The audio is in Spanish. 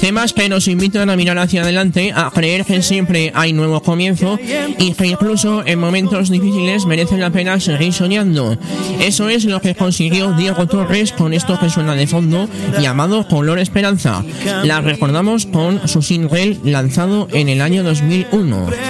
Temas que nos invitan a mirar hacia adelante, a creer que siempre hay nuevo comienzo y que incluso en momentos difíciles merece la pena seguir soñando. Eso es lo que consiguió Diego Torres con esto que suena de fondo, llamado Color Esperanza. La recordamos con su single lanzado en el año 2001.